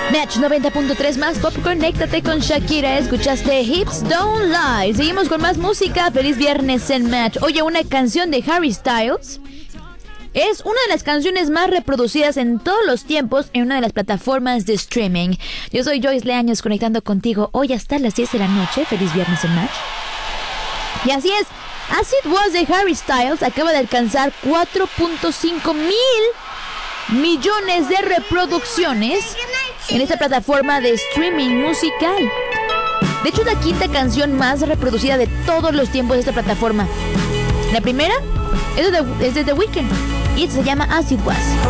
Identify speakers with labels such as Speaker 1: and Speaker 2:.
Speaker 1: Match 90.3 más pop, conéctate con Shakira. Escuchaste Hips Don't Lie. Seguimos con más música. Feliz viernes en Match. Oye, una canción de Harry Styles es una de las canciones más reproducidas en todos los tiempos en una de las plataformas de streaming. Yo soy Joyce Leaños, conectando contigo hoy hasta las 10 de la noche. Feliz viernes en Match. Y así es, As It Was de Harry Styles acaba de alcanzar 4.5 mil millones de reproducciones en esta plataforma de streaming musical. De hecho, es la quinta canción más reproducida de todos los tiempos de esta plataforma. La primera es de The Weeknd y se llama As It Was.